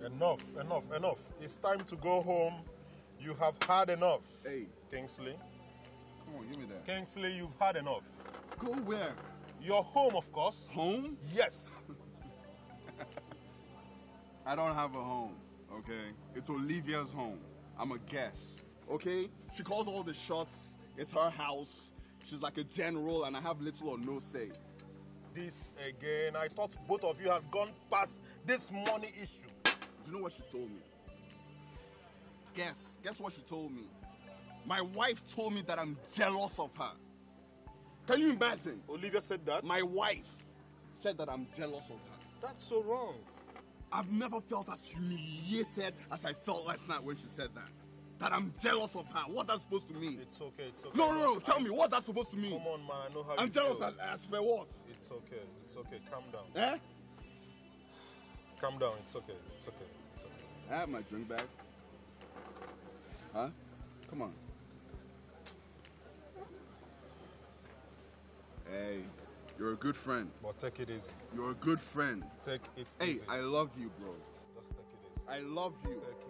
Enough, enough, enough. It's time to go home. You have had enough. Hey. Kingsley. Come on, give me that. Kingsley, you've had enough. Go where? Your home, of course. Home? Yes. I don't have a home, okay? It's Olivia's home. I'm a guest, okay? She calls all the shots. It's her house. She's like a general, and I have little or no say. This again. I thought both of you had gone past this money issue. Do you know what she told me? Guess what she told me? My wife told me that I'm jealous of her. Can you imagine? Olivia said that? My wife said that I'm jealous of her. That's so wrong. I've never felt as humiliated as I felt last night when she said that. That I'm jealous of her. What's that supposed to mean? It's okay, it's okay. No. Tell me, what's that supposed to mean? Come on, man. I know how I'm you jealous feel. as per what? It's okay. It's okay. Calm down. Eh? Calm down. It's okay. It's okay. It's okay. I have my drink back. Huh? Come on. Hey, you're a good friend. But take it easy. You're a good friend. Take it Hey, easy. I love you, bro. Just take it easy. I love you. Take